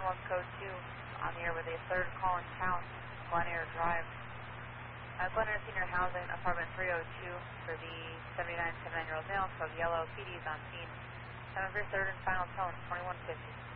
Morse code 2 on the air with a third call in town, Glen Air Drive. Glen Air Senior Housing, apartment 302 for the 79-year-old male, 12 yellow, PD's on scene. Time of your third and final tone, 2150.